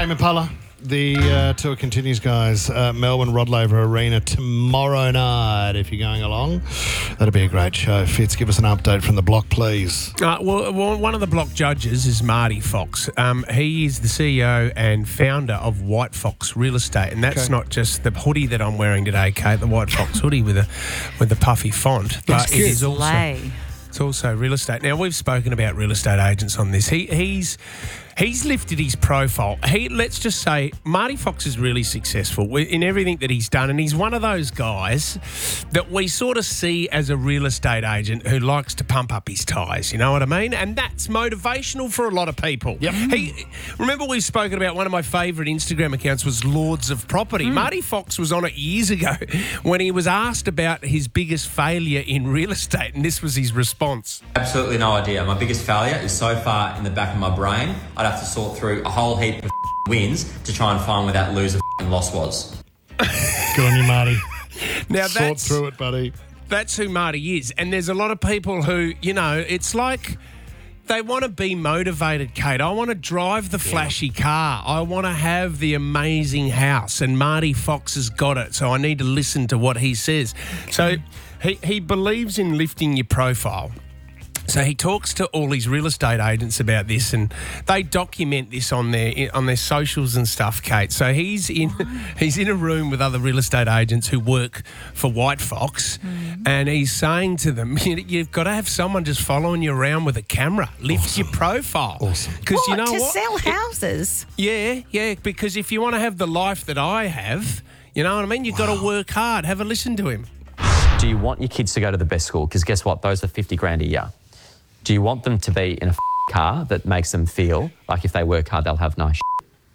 Tame Impala. The tour continues, guys. Melbourne Rod Laver Arena tomorrow night. If you're going along, that'll be a great show. Fitz, give us an update from the block, please. Well, one of the block judges is Marty Fox. He is the CEO and founder of White Fox Real Estate, and that's not just the hoodie that I'm wearing today, Kate. The White Fox hoodie with the puffy font, but it is also. It's also real estate. Now, we've spoken about real estate agents on this. He's lifted his profile. Let's just say Marty Fox is really successful in everything that he's done, and he's one of those guys that we sort of see as a real estate agent who likes to pump up his tyres, you know what I mean? And that's motivational for a lot of people. Yep. Remember we've spoken about one of my favourite Instagram accounts was Lords of Property. Marty Fox was on it years ago when he was asked about his biggest failure in real estate, and this was his response. Absolutely no idea. My biggest failure is so far in the back of my brain, I'd have to sort through a whole heap of wins to try and find where that loser loss was. Good on you, Marty. Now Sort through it, buddy. That's who Marty is. And there's a lot of people who, it's like they want to be motivated, Kate. I want to drive the flashy car. I want to have the amazing house. And Marty Fox has got it. So I need to listen to what he says. So he believes in lifting your profile. So he talks to all his real estate agents about this, and they document this on their socials and stuff, Kate. So he's in a room with other real estate agents who work for White Fox, and he's saying to them, "You've got to have someone just following you around with a camera, lift your profile, Awesome. Because you know to what? sell houses? Yeah. Because if you want to have the life that I have, you know what I mean. You've got to work hard. Have a listen to him. Do you want your kids to go to the best school? Because guess what? Those are $50,000 a year. Do you want them to be in a car that makes them feel like if they work hard, they'll have nice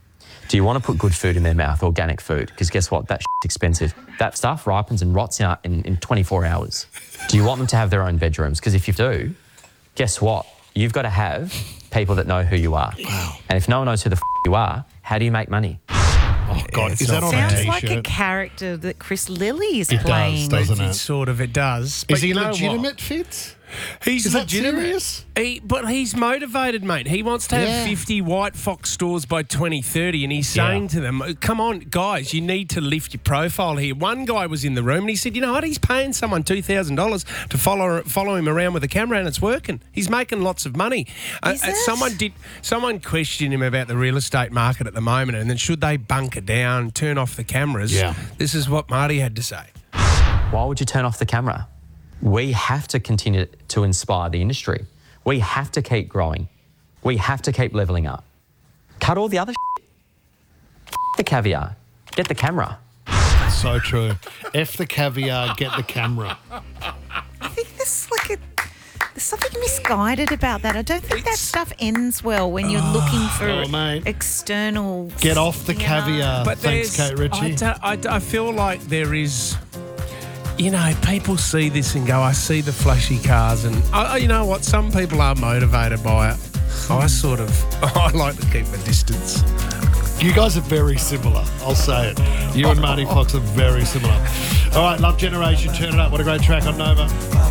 Do you want to put good food in their mouth, organic food? Because guess what? That expensive. That stuff ripens and rots out in 24 hours. Do you want them to have their own bedrooms? Because if you do, guess what? You've got to have people that know who you are. Wow. And if no one knows who the you are, how do you make money? Oh, God. Is that on a Sounds T-shirt? like a character that Chris Lilly is It playing. does, doesn't it? It does. Is But he you know legitimate, what? Fitz? He's Is that legitimate. serious? But he's motivated, mate. He wants to have Yeah. 50 White Fox stores by 2030, and he's saying to them, come on, guys, you need to lift your profile here. One guy was in the room, and he said, you know what, he's paying someone $2,000 to follow him around with a camera, and it's working. He's making lots of money. Is it? Someone questioned him about the real estate market at the moment, and then should they bunker down, turn off the cameras? Yeah. This is what Marty had to say. Why would you turn off the camera? We have to continue to inspire the industry. We have to keep growing. We have to keep levelling up. Cut all the other the caviar. Get the camera. So true. F the caviar, get the camera. I think there's something misguided about that. I don't think that stuff ends well when you're looking for mate. external. Get off the caviar. But Thanks, Kate Ritchie. I feel like there is, people see this and go, I see the flashy cars, and you know what? Some people are motivated by it. I like to keep a distance. You guys are very similar. I'll say it. You and Marty Fox are very similar. All right, Love Generation, turn it up. What a great track on Nova.